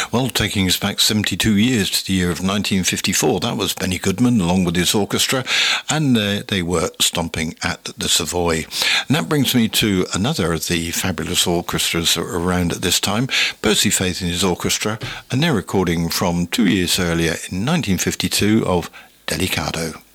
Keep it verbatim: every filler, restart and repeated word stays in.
Well, taking us back seventy-two years to the year of nineteen fifty-four, that was Benny Goodman along with his orchestra, and uh, they were stomping at the Savoy. And that brings me to another of the fabulous orchestras that were around at this time, Percy Faith and his orchestra, and their recording from two years earlier in nineteen fifty-two of Delicado.